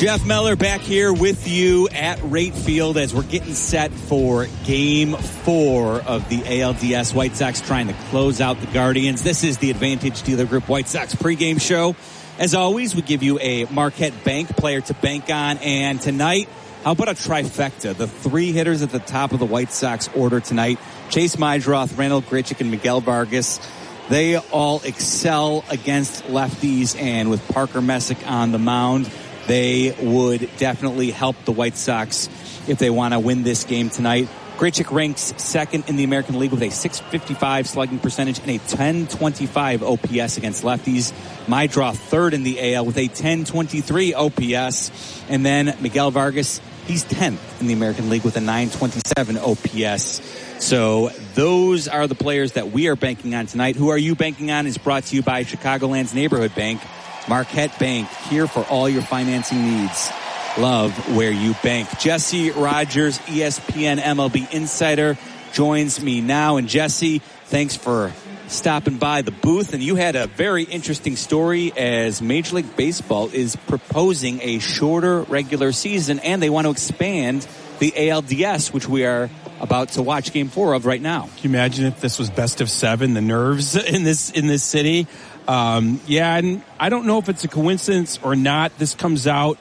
Jeff Meller back here with you at Rate Field as we're getting set for Game 4 of the ALDS. White Sox trying to close out the Guardians. This is the Advantage Dealer Group White Sox pregame show. As always, we give you a Marquette Bank player to bank on. And tonight, how about a trifecta? The three hitters at the top of the White Sox order tonight, Chase Meidroth, Randall Grichuk, and Miguel Vargas. They all excel against lefties, and with Parker Messick on the mound, they would definitely help the White Sox if they want to win this game tonight. Grichuk ranks second in the American League with a .655 slugging percentage and a .1025 OPS against lefties. Meidroth third in the AL with a .1023 OPS. And then Miguel Vargas, he's 10th in the American League with a .927 OPS. So those are the players that we are banking on tonight. Who are you banking on is brought to you by Chicagoland's Neighborhood Bank. Marquette Bank, here for all your financing needs. Love where you bank. Jesse Rogers, ESPN MLB Insider, joins me now. And Jesse, thanks for stopping by the booth. And you had a very interesting story as Major League Baseball is proposing a shorter regular season, and they want to expand the ALDS, which we are about to watch Game 4 of right now. Can you imagine if this was best of 7, the nerves in this city? And I don't know if it's a coincidence or not. This comes out,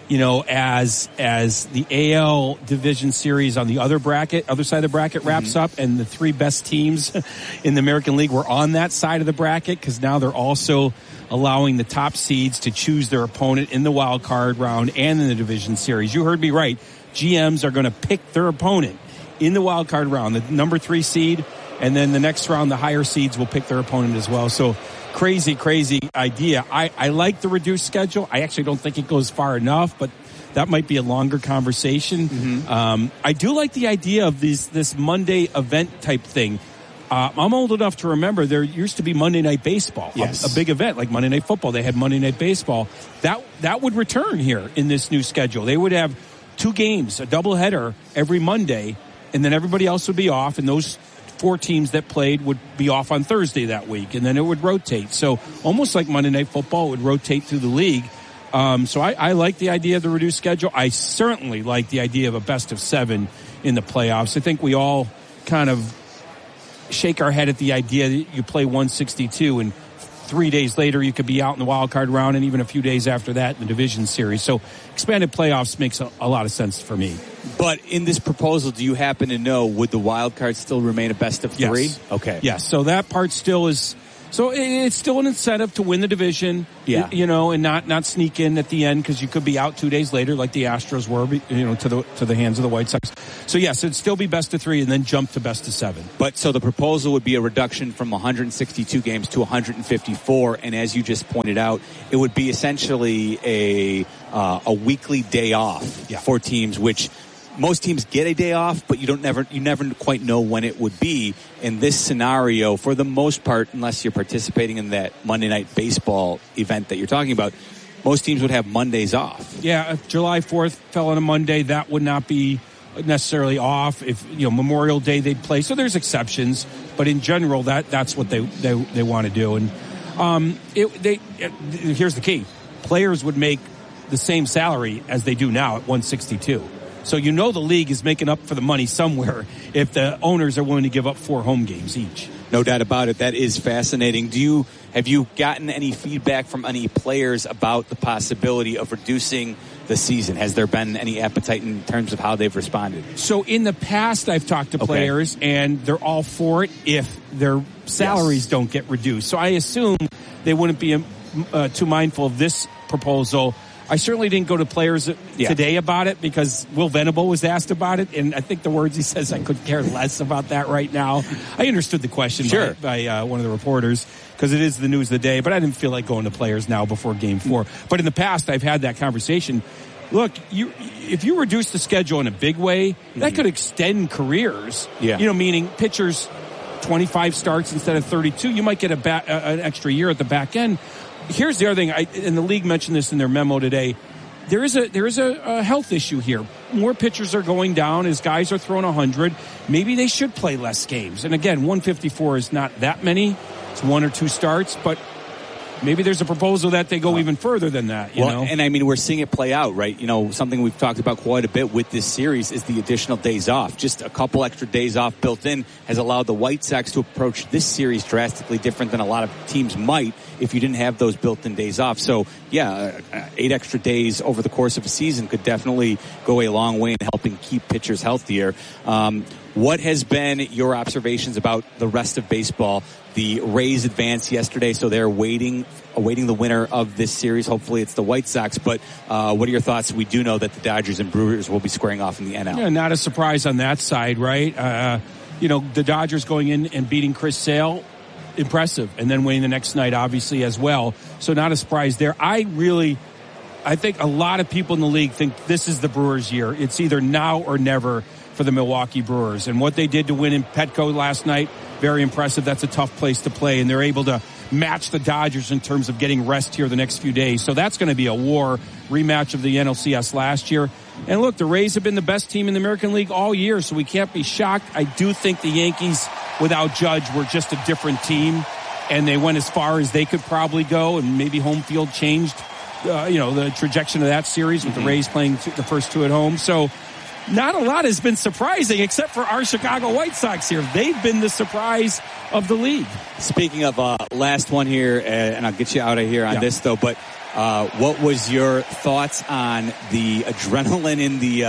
as the AL Division Series on the other side of the bracket wraps up, and the three best teams in the American League were on that side of the bracket, because now they're also allowing the top seeds to choose their opponent in the wild card round and in the Division Series. You heard me right. GMs are going to pick their opponent in the wild card round, the number 3 seed, and then the next round, the higher seeds will pick their opponent as well. So crazy idea. I like the reduced schedule. I actually don't think it goes far enough, but that might be a longer conversation. Mm-hmm. I do like the idea of this Monday event type thing. I'm old enough to remember there used to be Monday Night Baseball, yes. a big event like Monday Night Football. They had Monday Night Baseball. That would return here in this new schedule. They would have 2 games, a doubleheader every Monday, and then everybody else would be off, and those 4 teams that played would be off on Thursday that week, and then it would rotate. So almost like Monday Night Football, would rotate through the league. So I like the idea of the reduced schedule. I certainly like the idea of a best of 7 in the playoffs. I think we all kind of shake our head at the idea that you play 162 and 3 days later you could be out in the wild card round, and even a few days after that in the division series. So expanded playoffs makes a lot of sense for me. But in this proposal, do you happen to know, would the wild card still remain a best of 3? Yes. Okay. Yes. So that part still is. So it's still an incentive to win the division, and not sneak in at the end, because you could be out 2 days later like the Astros were, to the hands of the White Sox. So yes, it'd still be best of 3 and then jump to best of 7. But so the proposal would be a reduction from 162 games to 154, and as you just pointed out, it would be essentially a weekly day off for teams, which most teams get a day off, but you never quite know when it would be. In this scenario, for the most part, unless you're participating in that Monday Night Baseball event that you're talking about, most teams would have Mondays off. Yeah, if July 4th fell on a Monday, that would not be necessarily off. If Memorial Day they'd play, so there's exceptions, but in general, that's what they want to do. And here's the key: players would make the same salary as they do now at 162. So the league is making up for the money somewhere if the owners are willing to give up 4 home games each. No doubt about it. That is fascinating. Have you gotten any feedback from any players about the possibility of reducing the season? Has there been any appetite in terms of how they've responded? So in the past, I've talked to players, and they're all for it if their salaries don't get reduced. So I assume they wouldn't be too mindful of this proposal. I certainly didn't go to players today about it, because Will Venable was asked about it, and I think the words he says, I could care less about that right now. I understood the question by one of the reporters, because it is the news of the day, but I didn't feel like going to players now before Game 4. But in the past, I've had that conversation. Look, if you reduce the schedule in a big way, that could extend careers. Yeah. Meaning pitchers 25 starts instead of 32. You might get an extra year at the back end. Here's the other thing, and the league mentioned this in their memo today. There is a health issue here. More pitchers are going down as guys are throwing 100. Maybe they should play less games. And again, 154 is not that many. It's 1 or 2 starts, but maybe there's a proposal that they go even further than that, you know? And I mean, we're seeing it play out, right? You know, something we've talked about quite a bit with this series is the additional days off. Just a couple extra days off built in has allowed the White Sox to approach this series drastically different than a lot of teams might if you didn't have those built-in days off. So, 8 extra days over the course of a season could definitely go a long way in helping keep pitchers healthier. What has been your observations about the rest of baseball? The Rays advanced yesterday, so they're awaiting the winner of this series. Hopefully it's the White Sox, but what are your thoughts? We do know that the Dodgers and Brewers will be squaring off in the NL. Yeah, not a surprise on that side, right? The Dodgers going in and beating Chris Sale, impressive, and then winning the next night, obviously, as well. So not a surprise there. I think a lot of people in the league think this is the Brewers' year. It's either now or never for the Milwaukee Brewers. And what they did to win in Petco last night, very impressive. That's a tough place to play, and they're able to match the Dodgers in terms of getting rest here the next few days. So that's going to be a war rematch of the NLCS last year. And look, the Rays have been the best team in the American League all year, so we can't be shocked. I do think the Yankees, without Judge, were just a different team, and they went as far as they could probably go, and maybe home field changed the trajectory of that series with the Rays playing the first two at home. So not a lot has been surprising except for our Chicago White Sox here. They've been the surprise of the league. Speaking of last one here, and I'll get you out of here on this though, but what was your thoughts on the adrenaline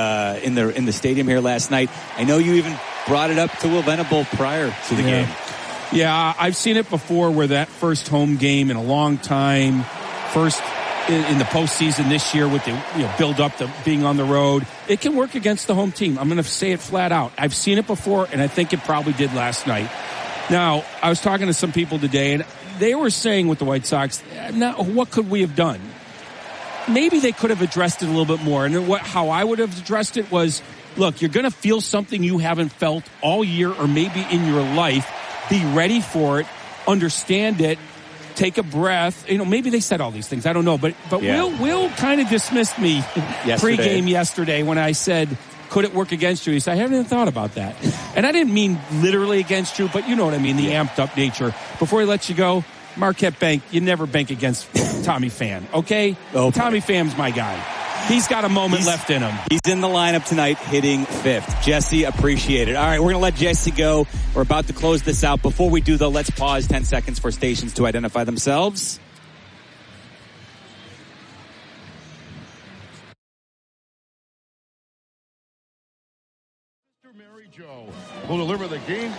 in the stadium here last night? I know you even brought it up to Will Venable prior to the game. Yeah, I've seen it before where that first home game in a long time, first in the postseason this year with the build up to being on the road, it can work against the home team. I'm going to say it flat out. I've seen it before, and I think it probably did last night. Now, I was talking to some people today, and they were saying with the White Sox, now, what could we have done? Maybe they could have addressed it a little bit more. And how I would have addressed it was, look, you're going to feel something you haven't felt all year or maybe in your life. Be ready for it. Understand it. Take a breath. Maybe they said all these things. I don't know. But Will kind of dismissed me pregame yesterday when I said, could it work against you? He said, I haven't even thought about that. And I didn't mean literally against you, but you know what I mean, the amped up nature. Before he lets you go, Marquette Bank, you never bank against Tommy Pham, okay? Tommy Pham's my guy. He's got a moment left in him. He's in the lineup tonight hitting fifth. Jesse, appreciate it. All right, we're going to let Jesse go. We're about to close this out. Before we do, though, let's pause 10 seconds for stations to identify themselves. Mr. Mary Jo will deliver the game.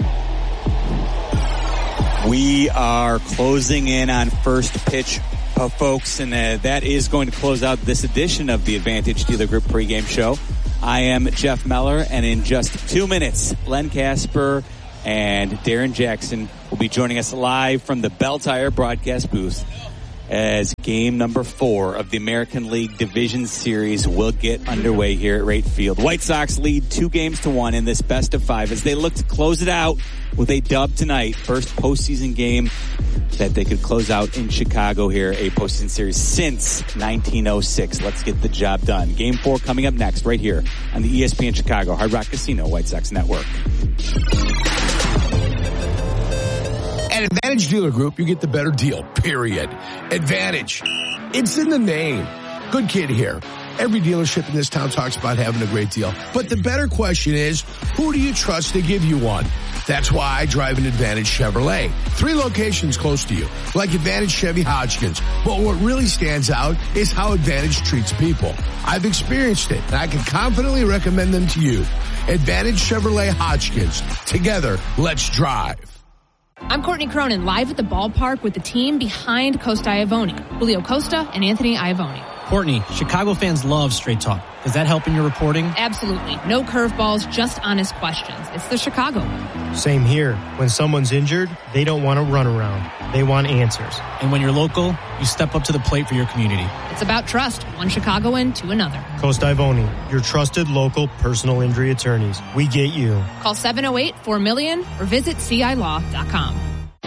We are closing in on first pitch, folks, and that is going to close out this edition of the Advantage Dealer Group pregame show. I am Jeff Meller, and in just 2 minutes, Len Casper and Darren Jackson will be joining us live from the Bell Tire broadcast booth as game number 4 of the American League Division Series will get underway here at Wright Field. White Sox lead 2-1 in this best of 5 as they look to close it out with a dub tonight. First postseason game that they could close out in Chicago here, a postseason series since 1906. Let's get the job done. Game 4 coming up next right here on the ESPN Chicago Hard Rock Casino White Sox Network. At Advantage Dealer Group, you get the better deal, period. Advantage. It's in the name. Good kid here. Every dealership in this town talks about having a great deal. But the better question is, who do you trust to give you one? That's why I drive an Advantage Chevrolet. 3 locations close to you, like Advantage Chevy Hodgkins. But what really stands out is how Advantage treats people. I've experienced it, and I can confidently recommend them to you. Advantage Chevrolet Hodgkins. Together, let's drive. I'm Courtney Cronin, live at the ballpark with the team behind Costa Iavoni, Julio Costa and Anthony Iavoni. Courtney, Chicago fans love straight talk. Does that help in your reporting? Absolutely. No curveballs, just honest questions. It's the Chicago. Same here. When someone's injured, they don't want to run around. They want answers. And when you're local, you step up to the plate for your community. It's about trust, one Chicagoan to another. Costa Iavoni, your trusted local personal injury attorneys. We get you. Call 708-4MILLION or visit CIlaw.com.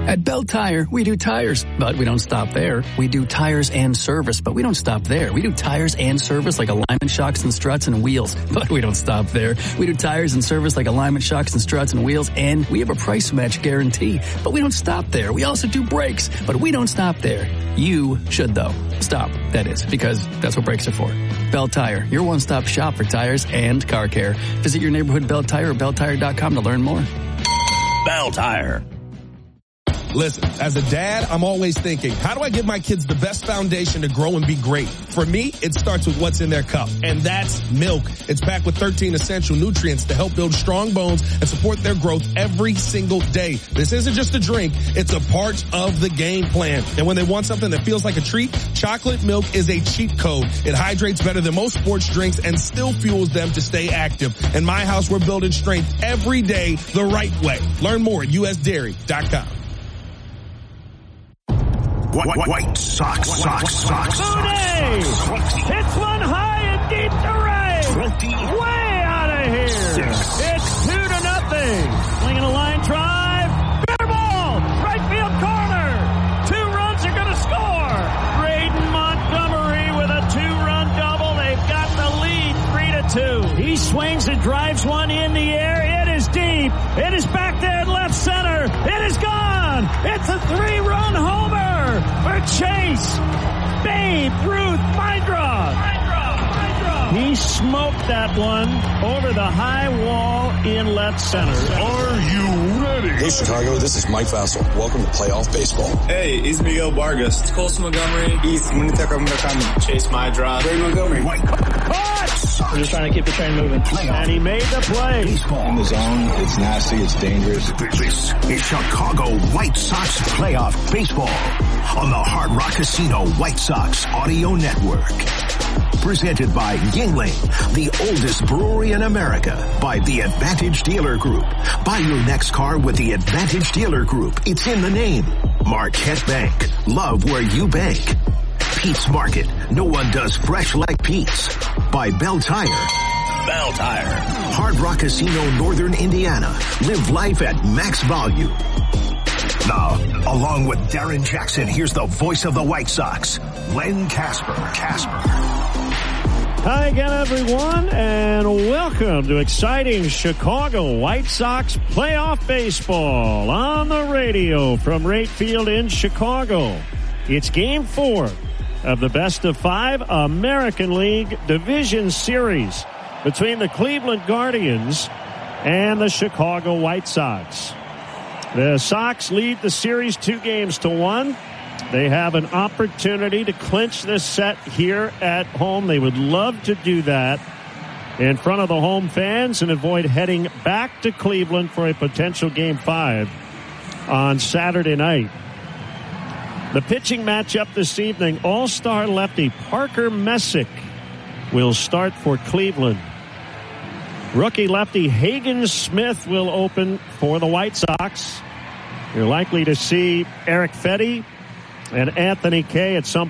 At Bell Tire, we do tires, but we don't stop there. We do tires and service, but we don't stop there. We do tires and service like alignment shocks and struts and wheels, but we don't stop there. We do tires and service like alignment shocks and struts and wheels, and we have a price match guarantee, but we don't stop there. We also do brakes, but we don't stop there. You should, though. Stop, that is, because that's what brakes are for. Bell Tire, your one-stop shop for tires and car care. Visit your neighborhood Bell Tire or belltire.com to learn more. Bell Tire. Listen, as a dad, I'm always thinking, how do I give my kids the best foundation to grow and be great? For me, it starts with what's in their cup, and that's milk. It's packed with 13 essential nutrients to help build strong bones and support their growth every single day. This isn't just a drink, it's a part of the game plan. And when they want something that feels like a treat, chocolate milk is a cheat code. It hydrates better than most sports drinks and still fuels them to stay active. In my house, we're building strength every day the right way. Learn more at usdairy.com. White Sox. Mooney hits one high and deep to right. Way out of here. It's 2-0. Swinging a line drive. Fair ball. Right field corner. 2 runs are going to score. Braden Montgomery with a 2-run double. They've got the lead 3-2. He swings and drives one in the air. It is deep. It is back there in left center. It is gone. It's a 3-run homer for Chase Babe Ruth Meindroth. He smoked that one over the high wall in left center. Are you ready? Hey, Chicago, this is Mike Vassell. Welcome to Playoff Baseball. Hey, it's Miguel Vargas. It's Colson Montgomery. It's Munetaka Murakami. Chase Meindroth. Ray Montgomery. We're just trying to keep the train moving. And he made the play. In the zone, it's nasty, it's dangerous. This is Chicago White Sox Playoff Baseball on the Hard Rock Casino White Sox Audio Network. Presented by Yuengling, the oldest brewery in America. By the Advantage Dealer Group. Buy your next car with the Advantage Dealer Group. It's in the name. Marquette Bank. Love where you bank. Pete's Market. No one does fresh like Pete's. By Bell Tire. Bell Tire. Hard Rock Casino, Northern Indiana. Live life at max value. Now, along with Darren Jackson, here's the voice of the White Sox, Len Casper. Hi again, everyone, and welcome to exciting Chicago White Sox playoff baseball on the radio from Wright Field in Chicago. It's Game 4 of the best-of-5 American League Division Series between the Cleveland Guardians and the Chicago White Sox. The Sox lead the series 2-1. They have an opportunity to clinch this set here at home. They would love to do that in front of the home fans and avoid heading back to Cleveland for a potential Game 5 on Saturday night. The pitching matchup this evening, all-star lefty Parker Messick will start for Cleveland. Rookie lefty Hagen Smith will open for the White Sox. You're likely to see Eric Fedde and Anthony Kay at some